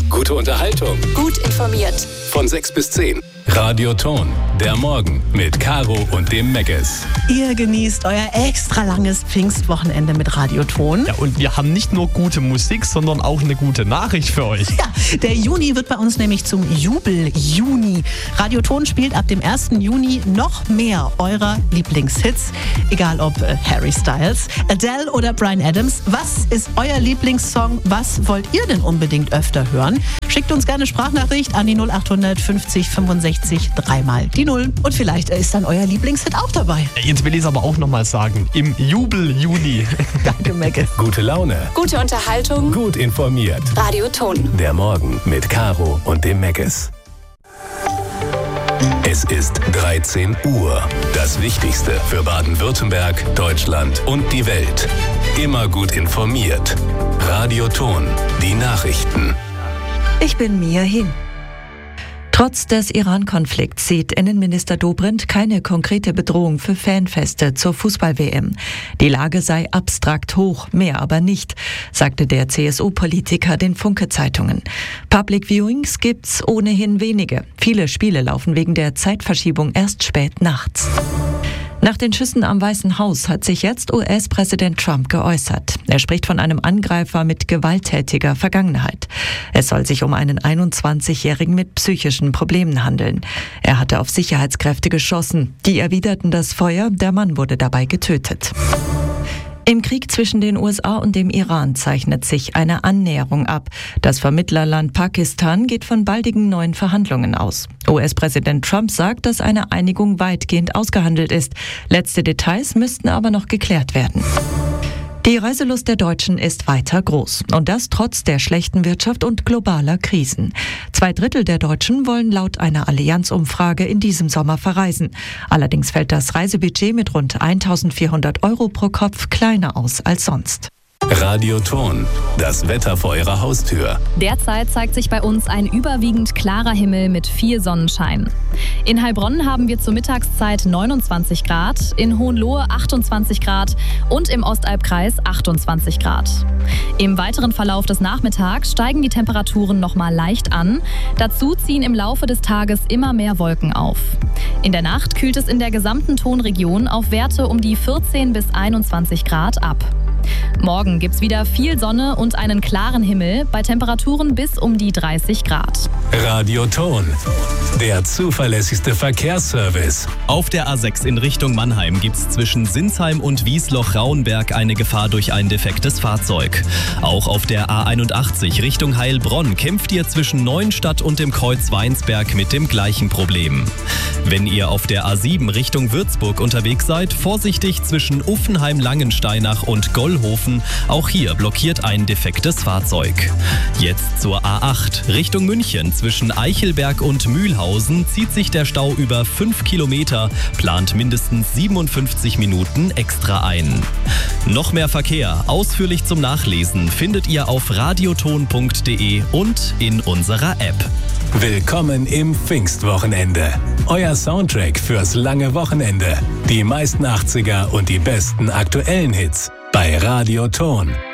Gute Unterhaltung. Gut informiert. Von 6 bis 10. Radio Ton, der Morgen mit Caro und dem Megges. Ihr genießt euer extra langes Pfingstwochenende mit Radio Ton. Ja, und wir haben nicht nur gute Musik, sondern auch eine gute Nachricht für euch. Ja, der Juni wird bei uns nämlich zum Jubel-Juni. Radio Ton spielt ab dem 1. Juni noch mehr eurer Lieblingshits. Egal ob Harry Styles, Adele oder Bryan Adams. Was ist euer Lieblingssong? Was wollt ihr denn unbedingt öfter hören? Schickt uns gerne Sprachnachricht an die 0800 50 65 3 die 0. Und vielleicht ist dann euer Lieblingshit auch dabei. Jetzt will ich es aber auch nochmal sagen. Im Jubel-Juni. Danke, Mecke. Gute Laune. Gute Unterhaltung. Gut informiert. Radio Ton. Der Morgen mit Caro und dem Megges. Es ist 13 Uhr. Das Wichtigste für Baden-Württemberg, Deutschland und die Welt. Immer gut informiert. Radio Ton. Die Nachrichten. Ich bin Mia Hin. Trotz des Iran-Konflikts sieht Innenminister Dobrindt keine konkrete Bedrohung für Fanfeste zur Fußball-WM. Die Lage sei abstrakt hoch, mehr aber nicht, sagte der CSU-Politiker den Funke-Zeitungen. Public Viewings gibt's ohnehin wenige. Viele Spiele laufen wegen der Zeitverschiebung erst spät nachts. Nach den Schüssen am Weißen Haus hat sich jetzt US-Präsident Trump geäußert. Er spricht von einem Angreifer mit gewalttätiger Vergangenheit. Es soll sich um einen 21-Jährigen mit psychischen Problemen handeln. Er hatte auf Sicherheitskräfte geschossen. Die erwiderten das Feuer. Der Mann wurde dabei getötet. Im Krieg zwischen den USA und dem Iran zeichnet sich eine Annäherung ab. Das Vermittlerland Pakistan geht von baldigen neuen Verhandlungen aus. US-Präsident Trump sagt, dass eine Einigung weitgehend ausgehandelt ist. Letzte Details müssten aber noch geklärt werden. Die Reiselust der Deutschen ist weiter groß. Und das trotz der schlechten Wirtschaft und globaler Krisen. 2/3 der Deutschen wollen laut einer Allianz-Umfrage in diesem Sommer verreisen. Allerdings fällt das Reisebudget mit rund 1.400 € pro Kopf kleiner aus als sonst. Radio Ton. Das Wetter vor Ihrer Haustür. Derzeit zeigt sich bei uns ein überwiegend klarer Himmel mit viel Sonnenschein. In Heilbronn haben wir zur Mittagszeit 29 Grad, in Hohenlohe 28 Grad und im Ostalbkreis 28 Grad. Im weiteren Verlauf des Nachmittags steigen die Temperaturen nochmal leicht an. Dazu ziehen im Laufe des Tages immer mehr Wolken auf. In der Nacht kühlt es in der gesamten Tonregion auf Werte um die 14 bis 21 Grad ab. Morgen gibt's wieder viel Sonne und einen klaren Himmel bei Temperaturen bis um die 30 Grad. Radio Ton. Der zuverlässigste Verkehrsservice. Auf der A6 in Richtung Mannheim gibt's zwischen Sinsheim und Wiesloch-Rauenberg eine Gefahr durch ein defektes Fahrzeug. Auch auf der A81 Richtung Heilbronn kämpft ihr zwischen Neuenstadt und dem Kreuz Weinsberg mit dem gleichen Problem. Wenn ihr auf der A7 Richtung Würzburg unterwegs seid, vorsichtig zwischen Uffenheim-Langensteinach und Gollhofen. Auch hier blockiert ein defektes Fahrzeug. Jetzt zur A8 Richtung München. Zwischen Eichelberg und Mühlhausen zieht sich der Stau über 5 Kilometer, plant mindestens 57 Minuten extra ein. Noch mehr Verkehr, ausführlich zum Nachlesen, findet ihr auf radioton.de und in unserer App. Willkommen im Pfingstwochenende. Euer Soundtrack fürs lange Wochenende. Die meisten 80er und die besten aktuellen Hits bei Radio Ton.